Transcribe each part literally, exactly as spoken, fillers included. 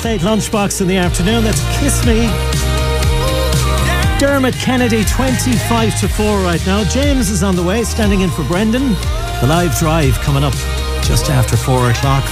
Plate Lunchbox in the afternoon. That's Kiss Me. Dermot Kennedy, twenty-five to four right now. James is on the way, standing in for Brendan. The live drive coming up just after four o'clock.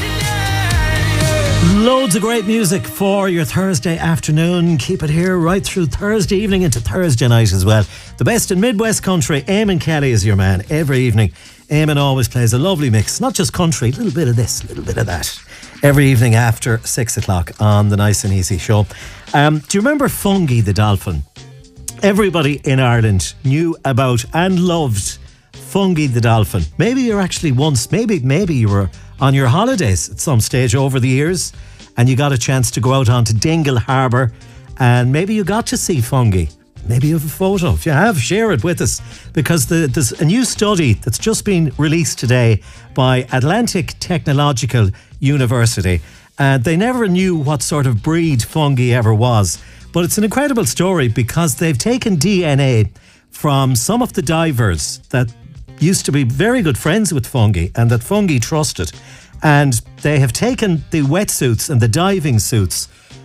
Loads of great music for your Thursday afternoon. Keep it here right through Thursday evening into Thursday night as well. The best in Midwest country. Eamon Kelly is your man every evening. Eamon always plays a lovely mix, not just country, a little bit of this, a little bit of that, every evening after six o'clock on the Nice and Easy show. Um, do you remember Fungie the dolphin? Everybody in Ireland knew about and loved Fungie the dolphin. Maybe you're actually once, maybe maybe you were on your holidays at some stage over the years and you got a chance to go out onto Dingle Harbour and maybe you got to see Fungie. Maybe you have a photo. If you have, share it with us, because the, there's a new study that's just been released today by Atlantic Technological University. And they never knew what sort of breed Fungie ever was. But it's an incredible story because they've taken D N A from some of the divers that used to be very good friends with Fungie and that Fungie trusted. And they have taken the wetsuits and the diving suits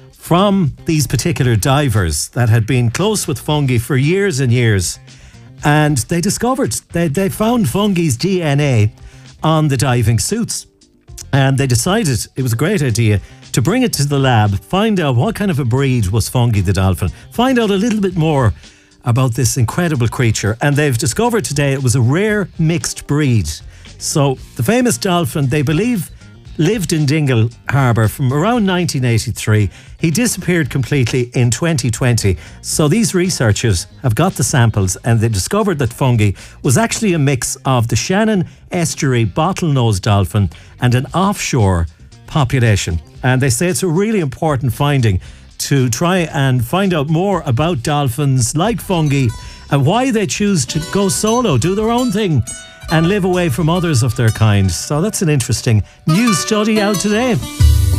from these particular divers that had been close with Fungie for years and years. And they discovered, they, they found Fungie's D N A on the diving suits. And they decided it was a great idea to bring it to the lab, find out what kind of a breed was Fungie the dolphin, find out a little bit more about this incredible creature. And they've discovered today it was a rare mixed breed. So the famous dolphin, they believe, lived in Dingle Harbour from around nineteen eighty-three. He disappeared completely in twenty twenty. So these researchers have got the samples and they discovered that Fungie was actually a mix of the Shannon Estuary bottlenose dolphin and an offshore population. And they say it's a really important finding to try and find out more about dolphins like Fungie and why they choose to go solo, do their own thing and live away from others of their kind. So that's an interesting new study out today.